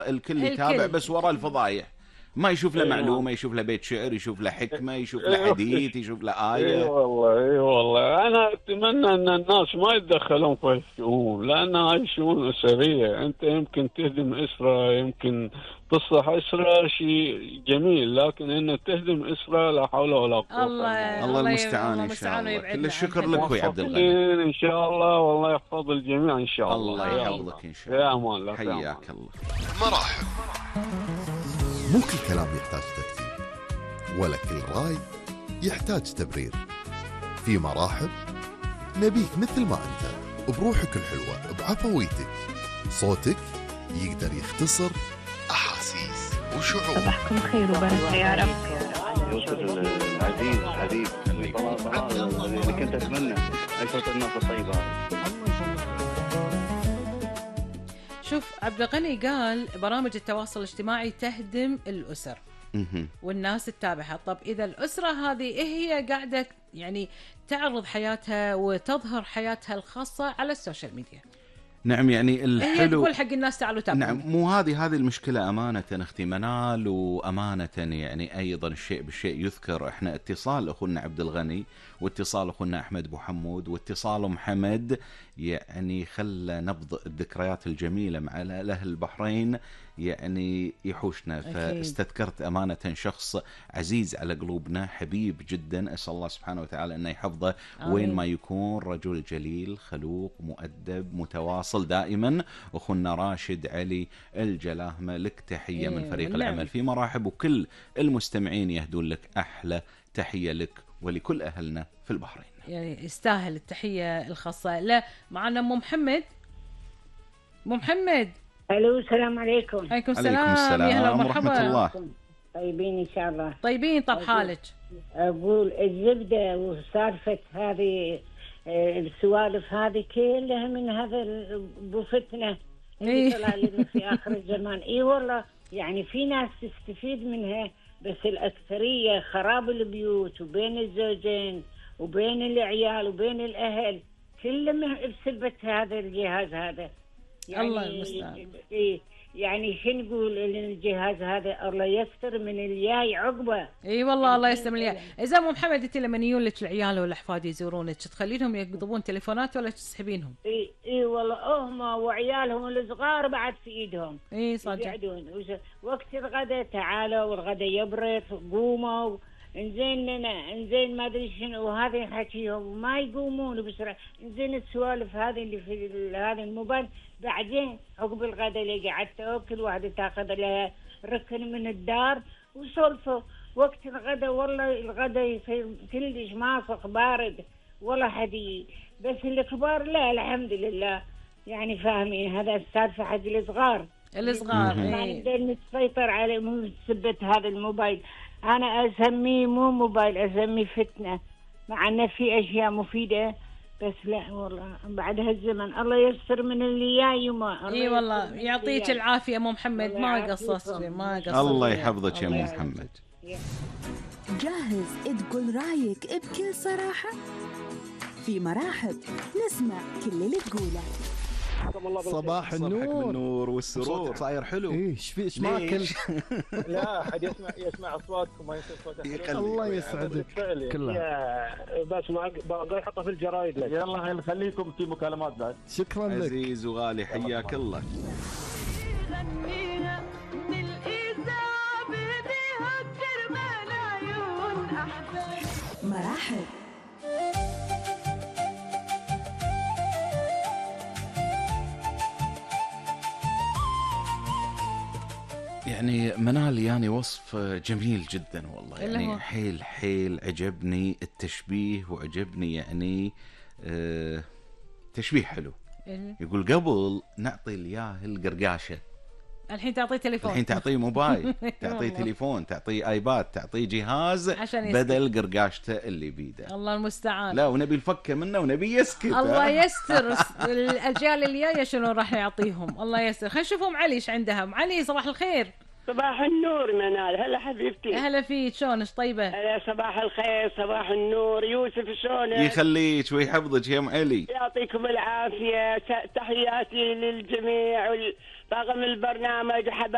الكل يتابع بس وراء الفضايح، ما يشوف له معلومة، يشوف له بيت شعر، يشوف له حكمة، يشوف له حديث، يشوف له اي آية. والله، اي والله، انا اتمنى ان الناس ما يتدخلون في الشؤون، لان هاي شؤون اسريه. انت يمكن تهدم اسره، يمكن تصلح اسره، شيء جميل، لكن ان تهدم اسره لا حول ولا قوه الا بالله. الله المستعان إن شاء الله. كل الشكر لك أخوي عبد الغني. ان شاء الله، والله يحفظ الجميع ان شاء الله. الله يحفظك إن شاء الله. يا امان الله، حياك الله. مراحب. مو كل كلام يحتاج ترتيب، ولا كل رأي يحتاج تبرير. في مراحب نبيك مثل ما أنت، بروحك الحلوة، بعفويتك. صوتك يقدر يختصر أحاسيس وشعور. صباحكم خير وبركة يا رب. يوسف العزيز حبيب اللي كنت أتمنى عشرة الناس الطيبة. شوف، عبد الغني قال برامج التواصل الاجتماعي تهدم الأسر والناس تتابعها. طب إذا الأسرة هذه هي قاعدة يعني تعرض حياتها وتظهر حياتها الخاصة على السوشيال ميديا. نعم، يعني الحلو هي تقول حق الناس تعالوا تابعوا. نعم، مو هذه المشكلة أمانة أختي منال، وأمانة يعني أيضا الشيء بالشيء يذكر. إحنا اتصال أخونا عبد الغني، واتصال أخونا أحمد أبو حمود، واتصال محمد، يعني خلى نبض الذكريات الجميلة مع أهل البحرين يعني يحوشنا. فاستذكرت أمانة شخص عزيز على قلوبنا، حبيب جدا، أسأل الله سبحانه وتعالى أنه يحفظه وين ما يكون. رجل جليل، خلوق، مؤدب، متواصل دائما. أخونا راشد علي الجلاهمة، لك تحية من فريق العمل في مراحب، وكل المستمعين يهدون لك أحلى تحية لك ولكل أهلنا في البحرين. يعني يستاهل التحية الخاصة. لا، معنا أم محمد. أم محمد، الو، السلام عليكم. عليكم السلام، يا هلا ومرحبا. الله. طيبين ان شاء الله. طيبين. طب حالك؟ اقول الزبده وسالفه هذه، السوالف هذه كلها من هذا ابو فتنه اللي طلع لنا في اخر الزمان. اي والله، يعني في ناس تستفيد منها، بس الاكثريه خراب البيوت وبين الزوجين وبين العيال وبين الاهل كلهم بسبه هذا الجهاز هذا. يعني الله المستعان. يعني شو نقول، الجهاز هذا الله يستر من الجاي عقبه. اي والله الله يستر من الجاي. اذا ام محمد انت لما يجون لك العيال والاحفاد يزورونك تخلينهم يقضبون تليفونات ولا تسحبينهم؟ اي والله، هم وعيالهم الصغار بعد في ايدهم. اي صدق. يقعدون وقت الغداء، تعالوا والغداء يبرد، قوموا انزين لنا، انزين ما ادري شنو، وهذا يحكيهم ما يقومون بسرعه. انزين السوالف هذه اللي في هذا الموبايل، بعدين عقب الغداء اللي قعدت كل واحده تاخذ لها ركن من الدار وسولفوا. وقت الغداء والله الغداء يصير كلش ماسخ بارد ولا حدي. بس الكبار لا، الحمد لله يعني فاهمين. هذا السالفه حق الصغار ما نقدر نسيطر عليه بسبة هذا الموبايل. أنا أسميه مو موبايل، أسميه فتنة، مع أنه في أشياء مفيدة، بس لا والله بعد هالزمن الله يستر من اللي جاي. اي والله يعطيك العافية أم محمد، ما قصصت. الله يحفظك يا أم محمد. جاهز تقول رايك بكل صراحة؟ في مراحب نسمع كل اللي تقوله. صباح النور والسرور. صوتك صاير حلو. ايش ماكل؟ لا احد يسمع اصواتكم، ما يصير صوتك حلو. الله يسعدك كلها. بس ما باقي احطه في الجرايد لك. يلا خليكم في مكالمات بعد. شكرا لك عزيز وغالي، حياك الله. مراحب. يعني منال يعني وصف جميل جدا والله، يعني حيل عجبني التشبيه، وعجبني يعني تشبيه حلو. يقول قبل نعطي الياهل قرقاشة، الحين تعطيه تليفون، الحين تعطيه موبايل، تعطيه تليفون، تعطيه ايباد، تعطيه جهاز بدل قرقاشته اللي بيده. الله المستعان. لا، ونبي الفكه منه ونبي يسكت. الله يستر. الاجيال اللي جايه شنو راح يعطيهم؟ الله يستر. خلينا نشوف ام علي ايش عندها. ام علي صباح الخير. صباح النور منال، هلا حبيبتي. هلا فيك، شلونك؟ طيبه؟ هلا، صباح الخير، صباح النور. يوسف شلونك؟ يخليك ويحفظك يا ام علي. يعطيكم العافيه. تحياتي للجميع طاقم البرنامج.